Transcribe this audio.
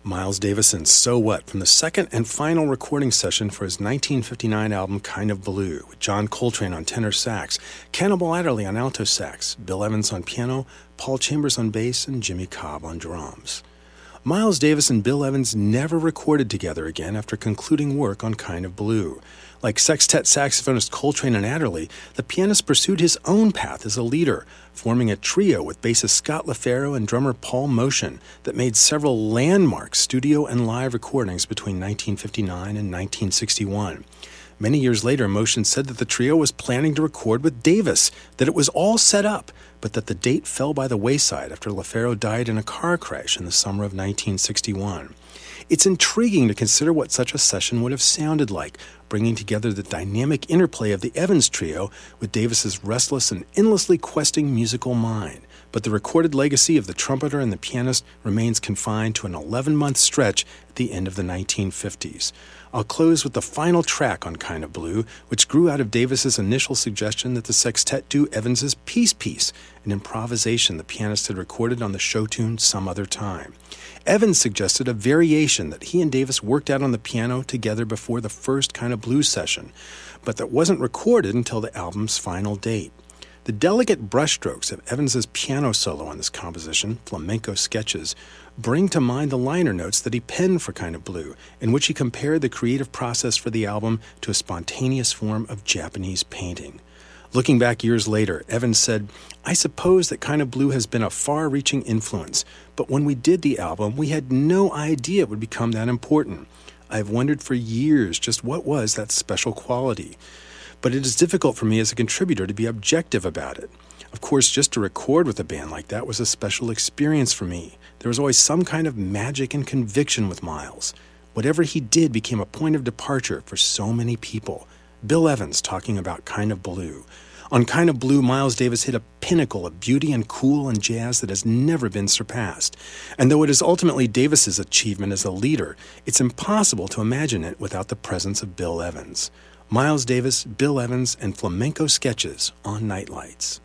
Miles Davis's So What from the second and final recording session for his 1959 album Kind of Blue, with John Coltrane on tenor sax, Cannibal Adderley on alto sax, Bill Evans on piano, Paul Chambers on bass, and Jimmy Cobb on drums. Miles Davis and Bill Evans never recorded together again after concluding work on Kind of Blue. Like sextet saxophonist Coltrane and Adderley, the pianist pursued his own path as a leader, forming a trio with bassist Scott LaFaro and drummer Paul Motion that made several landmark studio and live recordings between 1959 and 1961. Many years later, Motion said that the trio was planning to record with Davis, that it was all set up, but that the date fell by the wayside after LaFaro died in a car crash in the summer of 1961. It's intriguing to consider what such a session would have sounded like, bringing together the dynamic interplay of the Evans trio with Davis's restless and endlessly questing musical mind. But the recorded legacy of the trumpeter and the pianist remains confined to an 11-month stretch at the end of the 1950s. I'll close with the final track on Kind of Blue, which grew out of Davis's initial suggestion that the sextet do Evans's Peace Piece, an improvisation the pianist had recorded on the show tune Some Other Time. Evans suggested a variation that he and Davis worked out on the piano together before the first Kind of Blue session, but that wasn't recorded until the album's final date. The delicate brushstrokes of Evans's piano solo on this composition, Flamenco Sketches, bring to mind the liner notes that he penned for Kind of Blue, in which he compared the creative process for the album to a spontaneous form of Japanese painting. Looking back years later, Evans said, "I suppose that Kind of Blue has been a far-reaching influence, but when we did the album, we had no idea it would become that important. I've wondered for years just what was that special quality. But it is difficult for me as a contributor to be objective about it. Of course, just to record with a band like that was a special experience for me. There was always some kind of magic and conviction with Miles. Whatever he did became a point of departure for so many people." Bill Evans talking about Kind of Blue. On Kind of Blue, Miles Davis hit a pinnacle of beauty and cool and jazz that has never been surpassed. And though it is ultimately Davis's achievement as a leader, it's impossible to imagine it without the presence of Bill Evans. Miles Davis, Bill Evans, and Flamenco Sketches on Nightlights.